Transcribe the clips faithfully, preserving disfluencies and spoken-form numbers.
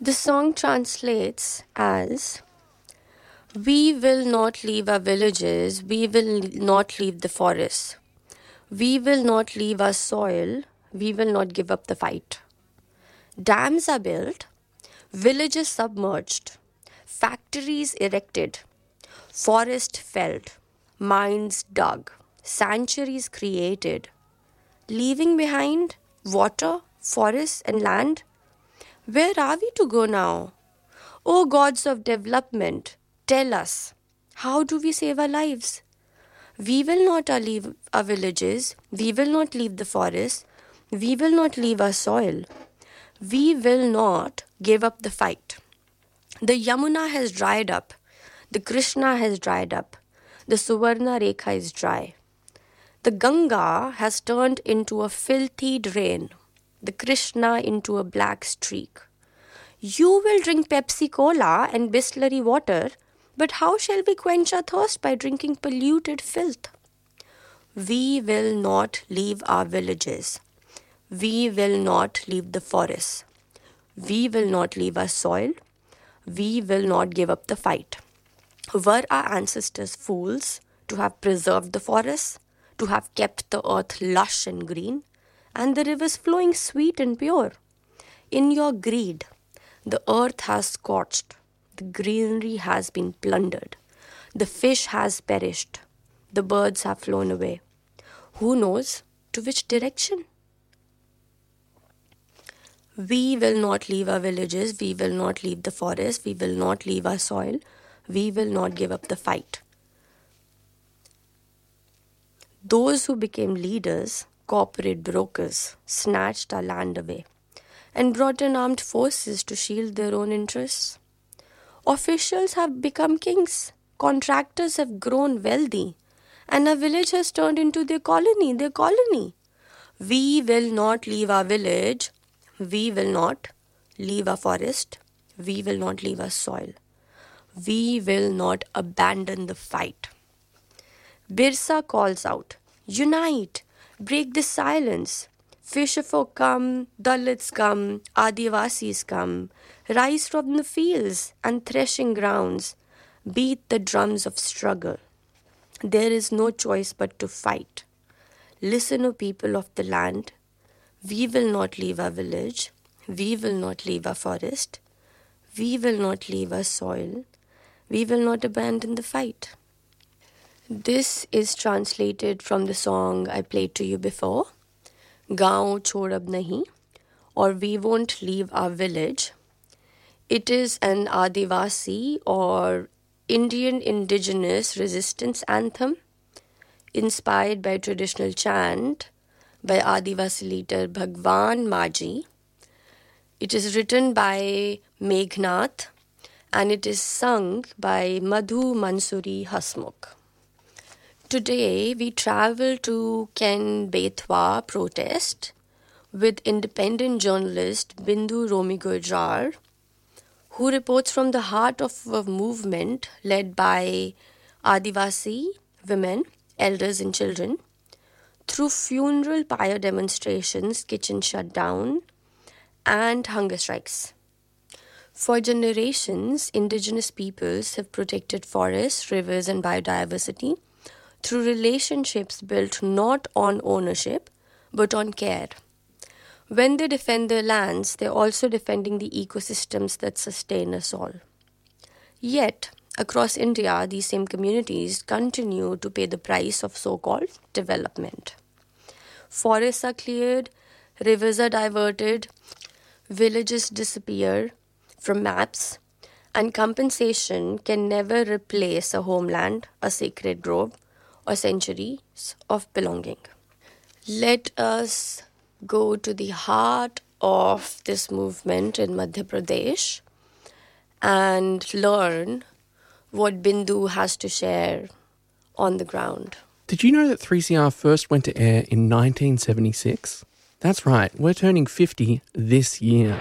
The song translates as, "We will not leave our villages, we will not leave the forests. We will not leave our soil, we will not give up the fight. Dams are built, villages submerged, factories erected, forest felled, mines dug, sanctuaries created, leaving behind water, forests and land. Where are we to go now? O gods of development, tell us, how do we save our lives? We will not leave our villages, we will not leave the forests, we will not leave our soil, we will not give up the fight. The Yamuna has dried up, the Krishna has dried up, the Suvarna Rekha is dry. The Ganga has turned into a filthy drain, the Krishna into a black streak. You will drink Pepsi Cola and Bisleri water, but how shall we quench our thirst by drinking polluted filth? We will not leave our villages. We will not leave the forests. We will not leave our soil. We will not give up the fight. Were our ancestors fools to have preserved the forests, to have kept the earth lush and green, and the rivers flowing sweet and pure? In your greed, the earth has scorched, the greenery has been plundered, the fish has perished, the birds have flown away. Who knows to which direction? We will not leave our villages, we will not leave the forest, we will not leave our soil, we will not give up the fight. Those who became leaders, corporate brokers, snatched our land away and brought in armed forces to shield their own interests. Officials have become kings, contractors have grown wealthy, and our village has turned into their colony, their colony. We will not leave our village, we will not leave our forest, we will not leave our soil. We will not abandon the fight. Birsa calls out, unite, break this silence. Fisherfolk come, Dalits come, Adivasis come, rise from the fields and threshing grounds, beat the drums of struggle. There is no choice but to fight. Listen, O people of the land, we will not leave our village, we will not leave our forest, we will not leave our soil, we will not abandon the fight. This is translated from the song I played to you before, Gaon Chhod Ab Nahi, or We Won't Leave Our Village. It is an Adivasi or Indian indigenous resistance anthem inspired by traditional chant by Adivasi leader Bhagwan Maji. It is written by Meghnath and it is sung by Madhu Mansuri Hasmukh. Today we travel to Ken Betwa protest with independent journalist Bindu Romi Gujrar, who reports from the heart of a movement led by Adivasi women, elders and children, through funeral pyre demonstrations, kitchen shutdown, and hunger strikes. For generations, indigenous peoples have protected forests, rivers, and biodiversity through relationships built not on ownership, but on care. When they defend their lands, they're also defending the ecosystems that sustain us all. Yet, across India, these same communities continue to pay the price of so-called development. Forests are cleared, rivers are diverted, villages disappear from maps, and compensation can never replace a homeland, a sacred grove, or centuries of belonging. Let us go to the heart of this movement in Madhya Pradesh and learn what Bindu has to share on the ground. Did you know that three C R first went to air in nineteen seventy-six? That's right, we're turning fifty this year.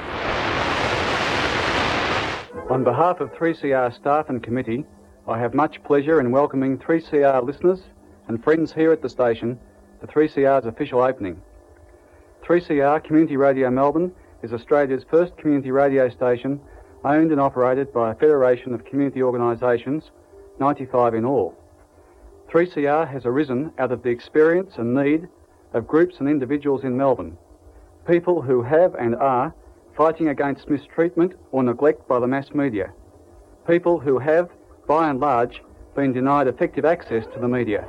On behalf of three C R staff and committee, I have much pleasure in welcoming three C R listeners and friends here at the station for three C R's official opening. three C R Community Radio Melbourne is Australia's first community radio station owned and operated by a federation of community organisations, ninety-five in all. three C R has arisen out of the experience and need of groups and individuals in Melbourne, people who have and are fighting against mistreatment or neglect by the mass media, people who have, by and large, been denied effective access to the media.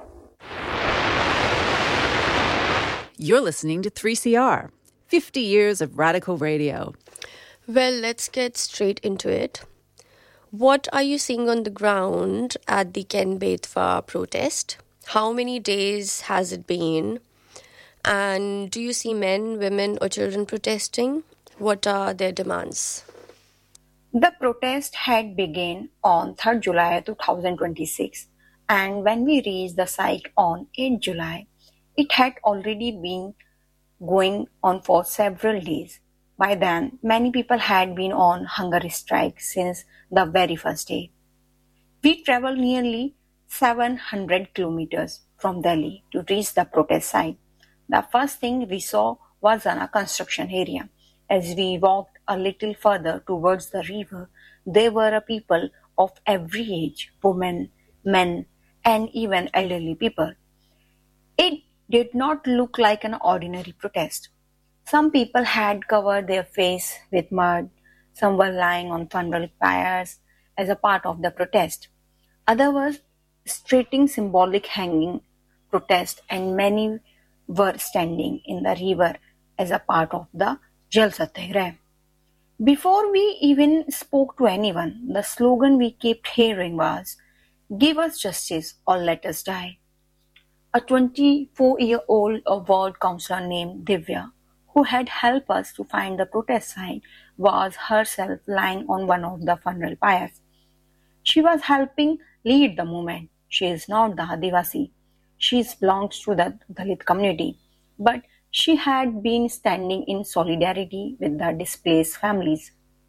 You're listening to three C R, fifty years of radical radio. Well, let's get straight into it. What are you seeing on the ground at the Ken Betwa protest? How many days has it been? And do you see men, women or children protesting? What are their demands? The protest had begun on third of July twenty twenty-six, and when we reached the site on eighth of July, it had already been going on for several days. By then, many people had been on hunger strike since the very first day. We traveled nearly seven hundred kilometers from Delhi to reach the protest site. The first thing we saw was a construction area. As we walked a little further towards the river, there were people of every age, women, men, and even elderly people. It did not look like an ordinary protest. Some people had covered their face with mud, some were lying on funeral pyres as a part of the protest. Others were straighting symbolic hanging protest, and many were standing in the river as a part of the Jal Satyagrah. Before we even spoke to anyone, the slogan we kept hearing was, "Give us justice or let us die." A twenty-four-year-old ward councillor named Divya, who had helped us to find the protest site, was herself lying on one of the funeral pyres. She was helping lead the movement. She is not the Adivasi. She belongs to the Dalit community, but she had been standing in solidarity with the displaced families.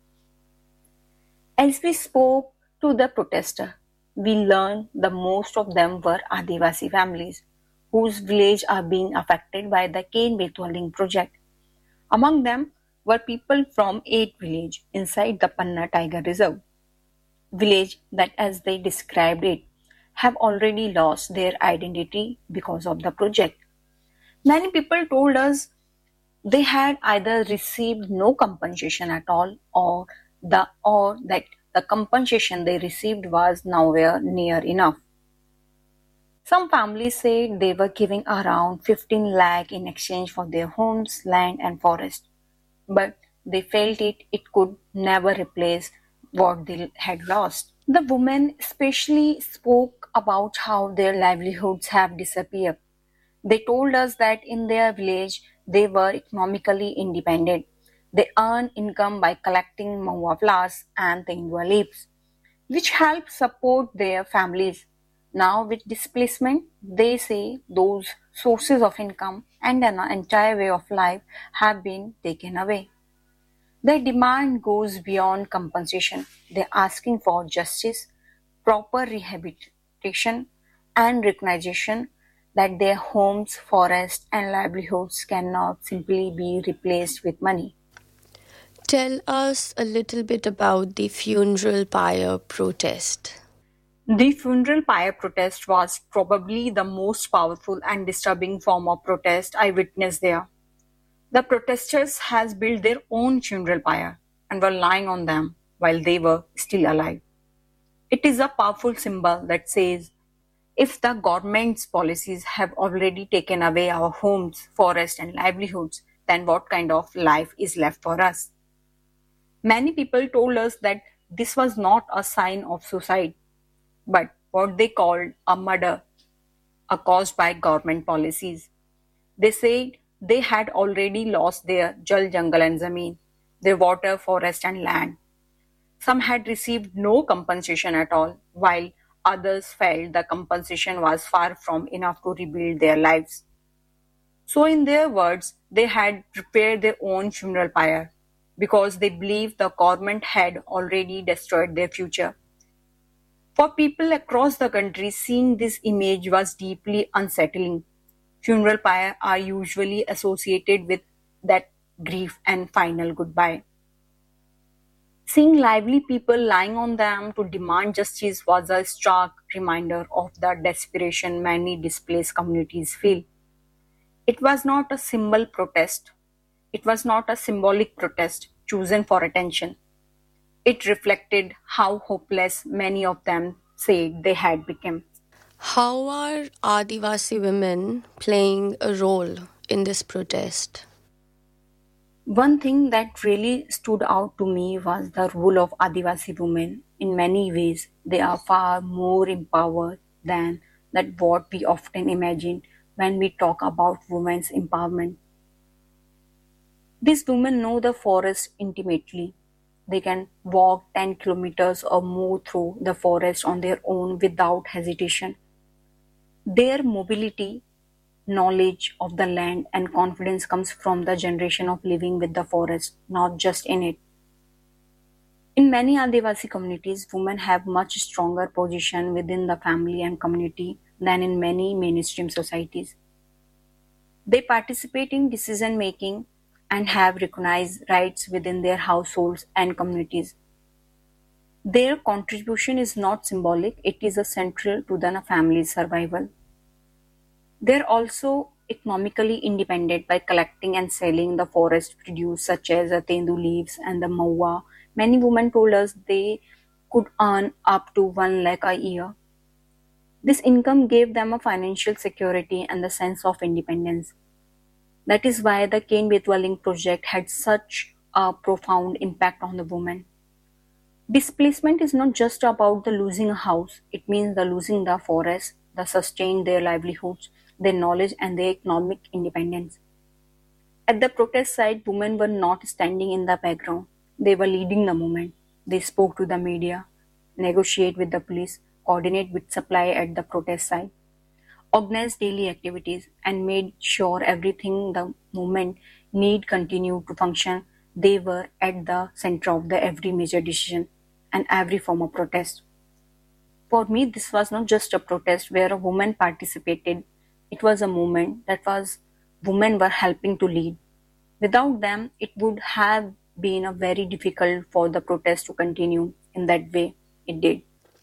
As we spoke to the protester, we learned that most of them were Adivasi families whose villages are being affected by the Ken Betwa Link project. Among them were people from eight villages inside the Panna Tiger Reserve, village that, as they described it, have already lost their identity because of the project. Many people told us they had either received no compensation at all or the or that the compensation they received was nowhere near enough. Some families said they were giving around fifteen lakh in exchange for their homes, land and forest, but they felt it, it could never replace what they had lost. The women especially spoke about how their livelihoods have disappeared. They told us that in their village they were economically independent. They earn income by collecting mahua flowers and tendua leaves, which help support their families. Now with displacement, they say those sources of income and an entire way of life have been taken away. Their demand goes beyond compensation. They're asking for justice, proper rehabilitation, and recognition that their homes, forests, and livelihoods cannot simply be replaced with money. Tell us a little bit about the funeral pyre protest. The funeral pyre protest was probably the most powerful and disturbing form of protest I witnessed there. The protesters had built their own funeral pyre and were lying on them while they were still alive. It is a powerful symbol that says, if the government's policies have already taken away our homes, forests and livelihoods, then what kind of life is left for us? Many people told us that this was not a sign of suicide, but what they called a murder, a caused by government policies. They said they had already lost their Jal, Jungle and Zameen, their water, forest and land. Some had received no compensation at all, while others felt the compensation was far from enough to rebuild their lives. So in their words, they had prepared their own funeral pyre because they believed the government had already destroyed their future. For people across the country, seeing this image was deeply unsettling. Funeral pyre are usually associated with that grief and final goodbye. Seeing lively people lying on them to demand justice was a stark reminder of the desperation many displaced communities feel. It was not a symbol protest. It was not a symbolic protest chosen for attention. It reflected how hopeless many of them said they had become. How are Adivasi women playing a role in this protest? One thing that really stood out to me was the role of Adivasi women. In many ways, they are far more empowered than that what we often imagine when we talk about women's empowerment. These women know the forest intimately. They can walk ten kilometers or more through the forest on their own without hesitation. Their mobility, knowledge of the land, and confidence comes from the generation of living with the forest, not just in it. In many Adivasi communities, women have much stronger position within the family and community than in many mainstream societies. They participate in decision making and have recognized rights within their households and communities. Their contribution is not symbolic, it is essential to the family's survival. They're also economically independent by collecting and selling the forest produce such as the tendu leaves and the maua. Many women told us they could earn up to one lakh a year. This income gave them a financial security and the sense of independence. That is why the Cane Dwelling project had such a profound impact on the women. Displacement is not just about the losing a house, it means the losing the forest, the sustain their livelihoods, their knowledge and their economic independence. At the protest site, women were not standing in the background. They were leading the movement. They spoke to the media, negotiate with the police, coordinate with supply at the protest site, organized daily activities, and made sure everything the movement need continued to function. They were at the center of the every major decision and every form of protest. For me, this was not just a protest where a woman participated. It was a movement that was women were helping to lead. Without them, it would have been a very difficult for the protest to continue in that way it did.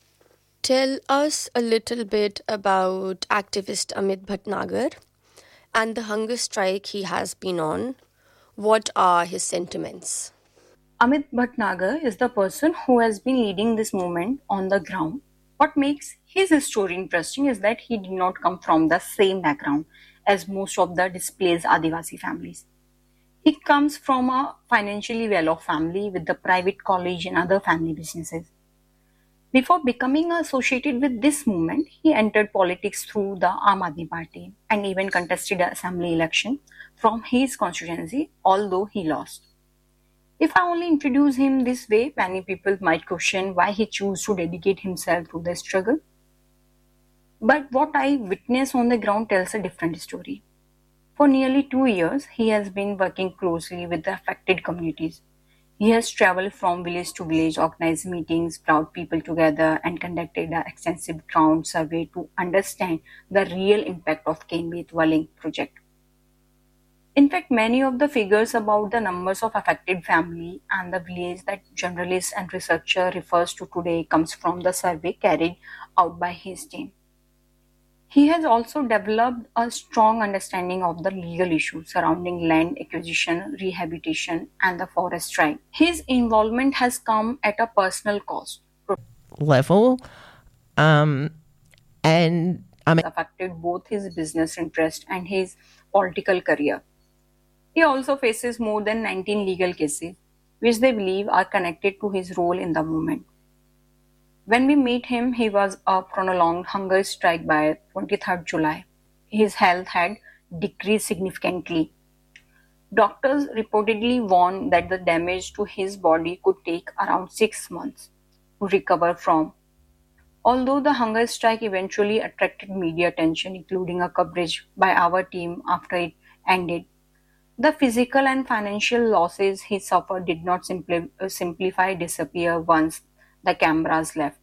Tell us a little bit about activist Amit Bhatnagar and the hunger strike he has been on. What are his sentiments? Amit Bhatnagar is the person who has been leading this movement on the ground. What makes his story interesting is that he did not come from the same background as most of the displaced Adivasi families. He comes from a financially well-off family with the private college and other family businesses. Before becoming associated with this movement, he entered politics through the Aam Aadmi Party and even contested an assembly election from his constituency, although he lost. If I only introduce him this way, many people might question why he chose to dedicate himself to the struggle. But what I witness on the ground tells a different story. For nearly two years, he has been working closely with the affected communities. He has traveled from village to village, organized meetings, brought people together, and conducted an extensive ground survey to understand the real impact of Cane Dwelling project. In fact, many of the figures about the numbers of affected family and the village that journalists and researcher refers to today comes from the survey carried out by his team. He has also developed a strong understanding of the legal issues surrounding land acquisition, rehabilitation, and the forest right. His involvement has come at a personal cost. Level, um, and I mean, affected both his business interest and his political career. He also faces more than nineteen legal cases, which they believe are connected to his role in the movement. When we meet him, he was a prolonged hunger strike by twenty-third of July. His health had decreased significantly. Doctors reportedly warned that the damage to his body could take around six months to recover from. Although the hunger strike eventually attracted media attention, including a coverage by our team after it ended, the physical and financial losses he suffered did not simply, uh, simplify disappear once the cameras left.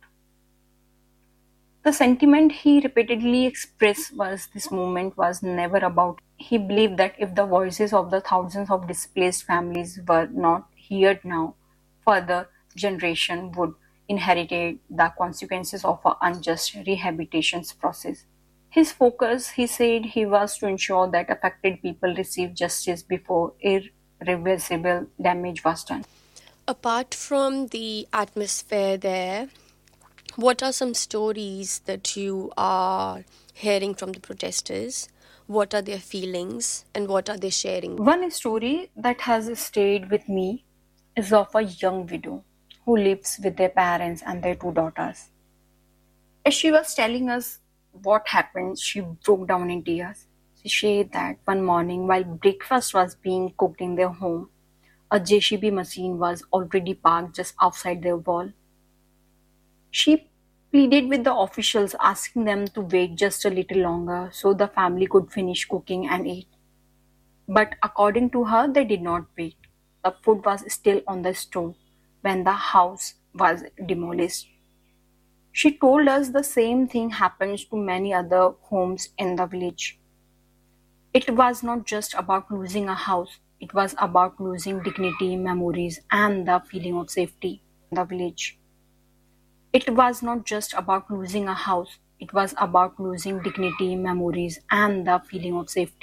The sentiment he repeatedly expressed was this movement was never about. He believed that if the voices of the thousands of displaced families were not heard now, further generation would inherit the consequences of an unjust rehabilitation process. His focus, he said, he was to ensure that affected people receive justice before irreversible damage was done. Apart from the atmosphere there, what are some stories that you are hearing from the protesters? What are their feelings and what are they sharing? One story that has stayed with me is of a young widow who lives with their parents and their two daughters. As she was telling us what happened, she broke down in tears. She shared that one morning while breakfast was being cooked in their home, a J C B machine was already parked just outside their wall. She pleaded with the officials, asking them to wait just a little longer so the family could finish cooking and eat. But according to her, they did not wait. The food was still on the stove when the house was demolished. She told us the same thing happens to many other homes in the village. It was not just about losing a house, it was about losing dignity, memories, and the feeling of safety in the village. It was not just about losing a house, it was about losing dignity, memories, and the feeling of safety.